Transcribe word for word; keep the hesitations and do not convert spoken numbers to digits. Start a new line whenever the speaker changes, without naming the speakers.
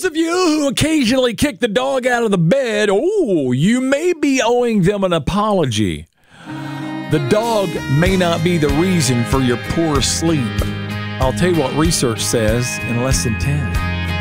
those of you who occasionally kick the dog out of the bed, oh, you may be owing them an apology. The dog may not be the reason for your poor sleep. I'll tell you what research says in less than ten.